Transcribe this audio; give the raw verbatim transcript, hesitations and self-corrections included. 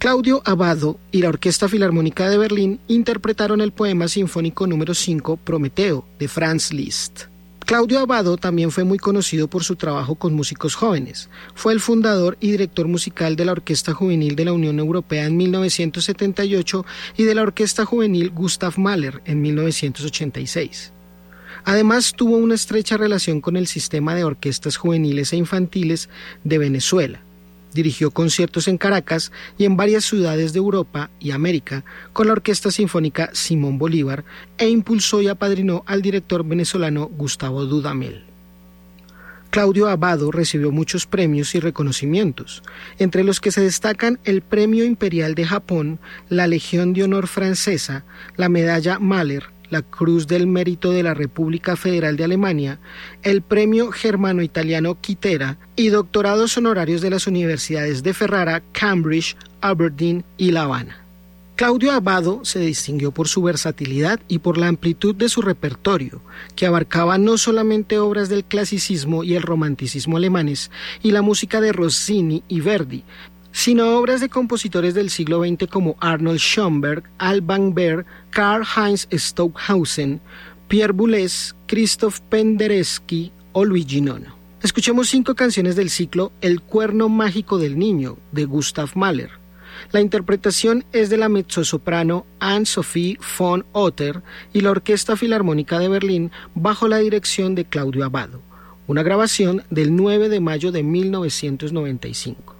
Claudio Abbado y la Orquesta Filarmónica de Berlín interpretaron el poema sinfónico número cinco, Prometeo, de Franz Liszt. Claudio Abbado también fue muy conocido por su trabajo con músicos jóvenes. Fue el fundador y director musical de la Orquesta Juvenil de la Unión Europea en mil novecientos setenta y ocho y de la Orquesta Juvenil Gustav Mahler en mil novecientos ochenta y seis. Además, tuvo una estrecha relación con el sistema de orquestas juveniles e infantiles de Venezuela. Dirigió conciertos en Caracas y en varias ciudades de Europa y América con la Orquesta Sinfónica Simón Bolívar e impulsó y apadrinó al director venezolano Gustavo Dudamel. Claudio Abbado recibió muchos premios y reconocimientos, entre los que se destacan el Premio Imperial de Japón, la Legión de Honor francesa, la Medalla Mahler, la Cruz del Mérito de la República Federal de Alemania, el Premio Germano-Italiano Quitera y doctorados honorarios de las universidades de Ferrara, Cambridge, Aberdeen y La Habana. Claudio Abbado se distinguió por su versatilidad y por la amplitud de su repertorio, que abarcaba no solamente obras del clasicismo y el romanticismo alemanes y la música de Rossini y Verdi, sino obras de compositores del siglo veinte como Arnold Schoenberg, Alban Berg, Karl-Heinz Stockhausen, Pierre Boulez, Christoph Penderecki o Luigi Nono. Escuchemos cinco canciones del ciclo El cuerno mágico del niño, de Gustav Mahler. La interpretación es de la mezzosoprano Anne-Sophie von Otter y la Orquesta Filarmónica de Berlín bajo la dirección de Claudio Abbado. Una grabación del nueve de mayo de mil novecientos noventa y cinco.